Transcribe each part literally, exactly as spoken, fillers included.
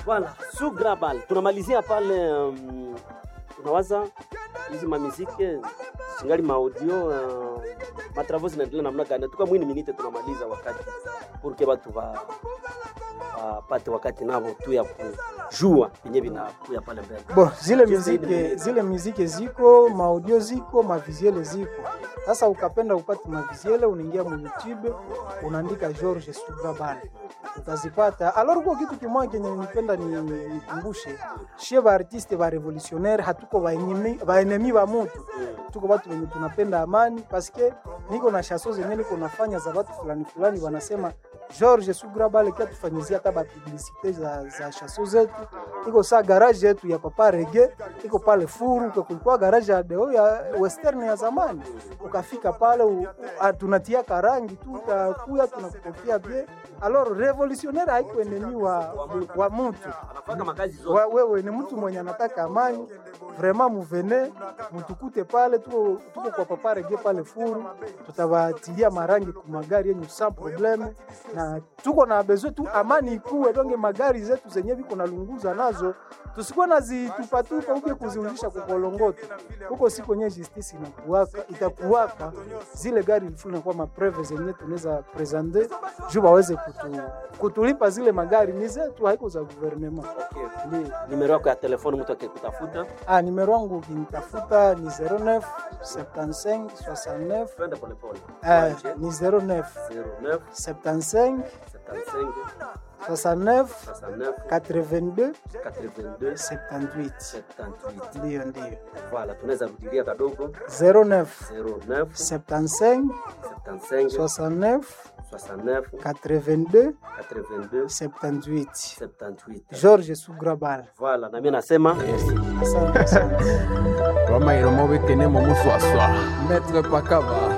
Voilà, Sugrabal. Tunamalizia pale um, tunawaza hizi mamiziki singali maudio uh, matravo zinaendelea namna gani? Tuka mwini minute tunamaliza wakati porque watu wa wapate wakati nao tu ya kujua yenye vinakuya pale mbele. Bon, zile muziki zile muziki ziko, maudio ziko, maviziele ziko. Sasa ukapenda upate maviziele, unaingia mu YouTube, unaandika George Sugrabal. Utazipata. Alors kwa kitu kimoja kenye nipenda ni nikumbushe, chez ba artiste ba revolutionnaire hatuko ba enemy ba enemy ba mtu. Tuko watu wenye tunapenda amani parce que niko na chansons zenyewe niko nafanya za watu fulani fulani wanasema George Sugrabal kia tufanyizia hata ba publicité za za chansons zetu. Iko sa garage yetu ya Papa Reggae, iko pale Furu, kwa kulikuwa garage ya deo ya western ya zamani. Ukafika pale u, a, tunatia karangi tu utakuya tunakupokea bien. Alors revolutionnaire haiko enemy wa wa mtu. Anafanya makazi zote. Wewe ni mtu mwenye anataka amani, vraiment muvene, mtukute pale tuko tuko kwa Papa Reggae pale Furu, tutawatilia marangi kwa magari yenye sans problème na tuko na besoin tu amani ikuwe donge magari zetu zenyewe biko na lunguza nazo tusikuwa nazitupatupa uke kuziulisha kukolongoto huko siku nye justice inakuwaka itakuwaka zile gari ilifuna kwa mapreve zenyewe tunaweza presenter juu waweze kutu, kutulipa zile magari ni zetu haiko za gouvernement. Okay. Ni numero yako ya telefoni mtu akikutafuta? Ah, numero yangu ukinitafuta ni zero neuf soixante-quinze soixante-neuf. Twende pole pole. Ah, ni zero neuf soixante-quinze soixante-neuf soixante-neuf quatre-vingt-deux quatre-vingt-deux soixante-dix-huit. soixante-dix-huit. Ndio ndio. Voilà, tunaweza rudilia kadogo. zero neuf soixante-quinze soixante-quinze soixante-neuf soixante-neuf quatre-vingt-deux quatre-vingt-deux soixante-dix-huit. soixante-dix-huit. George Sugrabal. Voilà, na mimi nasema Asante asante. Roma iromobe kenemo muswaswa. Maître Pakaba.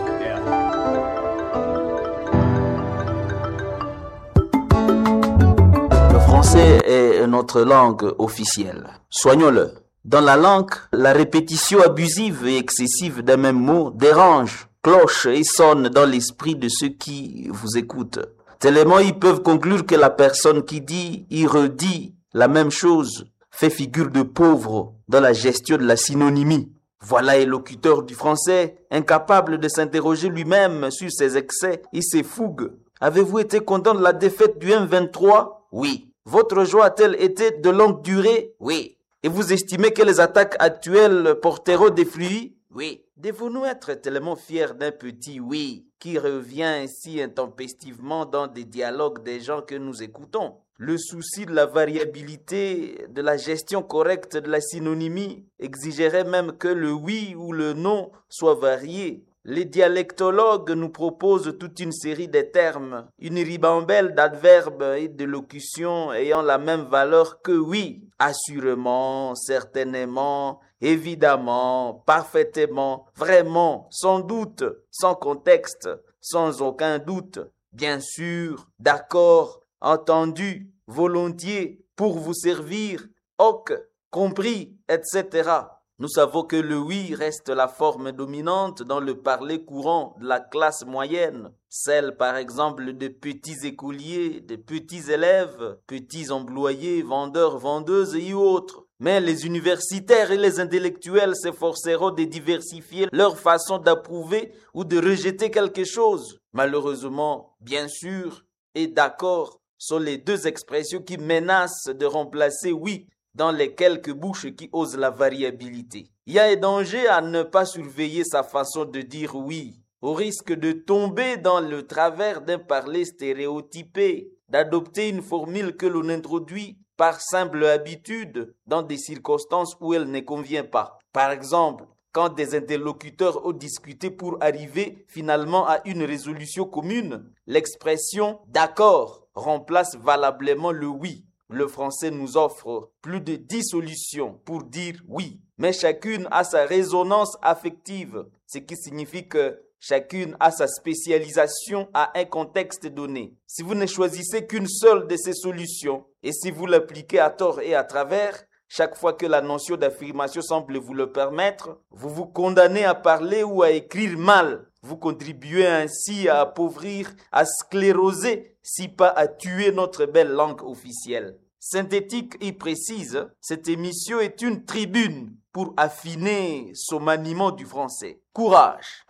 Le français est notre langue officielle. Soignons-le. Dans la langue, la répétition abusive et excessive d'un même mot dérange, cloche et sonne dans l'esprit de ceux qui vous écoutent. Tellement ils peuvent conclure que la personne qui dit, y redit la même chose, fait figure de pauvre dans la gestion de la synonymie. Voilà un locuteur du français, incapable de s'interroger lui-même sur ses excès et ses fougues. Avez-vous été content de la défaite du M vingt-trois? Oui. Votre joie a-t-elle été de longue durée? Oui. Et vous estimez que les attaques actuelles porteront des fruits? Oui. Devons-nous être tellement fiers d'un petit oui qui revient ainsi intempestivement dans des dialogues des gens que nous écoutons? Le souci de la variabilité, de la gestion correcte de la synonymie exigerait même que le oui ou le non soit varié. Les dialectologues nous proposent toute une série de termes, une ribambelle d'adverbes et de locutions ayant la même valeur que oui, assurément, certainement, évidemment, parfaitement, vraiment, sans doute, sans contexte, sans aucun doute, bien sûr, d'accord, entendu, volontiers, pour vous servir, ok, compris, et cetera. Nous savons que le oui reste la forme dominante dans le parler courant de la classe moyenne, celle par exemple de petits écoliers, de petits élèves, petits employés, vendeurs, vendeuses et autres. Mais les universitaires et les intellectuels s'efforceront de diversifier leur façon d'approuver ou de rejeter quelque chose. Malheureusement, bien sûr, et d'accord, sont les deux expressions qui menacent de remplacer oui dans les quelques bouches qui osent la variabilité. Il y a un danger à ne pas surveiller sa façon de dire oui, au risque de tomber dans le travers d'un parler stéréotypé, d'adopter une formule que l'on introduit par simple habitude dans des circonstances où elle ne convient pas. Par exemple, quand des interlocuteurs ont discuté pour arriver finalement à une résolution commune, l'expression « d'accord » remplace valablement le « oui ». Le français nous offre plus de dix solutions pour dire oui, mais chacune a sa résonance affective, ce qui signifie que chacune a sa spécialisation à un contexte donné. Si vous ne choisissez qu'une seule de ces solutions, et si vous l'appliquez à tort et à travers, chaque fois que la notion d'affirmation semble vous le permettre, vous vous condamnez à parler ou à écrire mal. Vous contribuez ainsi à appauvrir, à scléroser, si pas à tuer notre belle langue officielle. synthétique et précise, cette émission est une tribune pour affiner son maniement du français. Courage!